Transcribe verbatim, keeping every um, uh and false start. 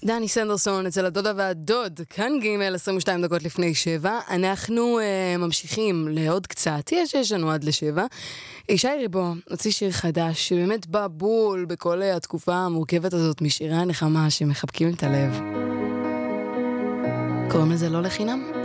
דני סנדרסון אצל הדודה והדוד, כאן ג' עשרים ושתיים דקות לפני שבע. אנחנו uh, ממשיכים לעוד קצת, יש יש לנו עד לשבע. ישי ריבו הוציא שיר חדש שבאמת בא בול בכל התקופה המורכבת הזאת משירי הנחמה שמחבקים את הלב. קוראים לזה לא לחינם?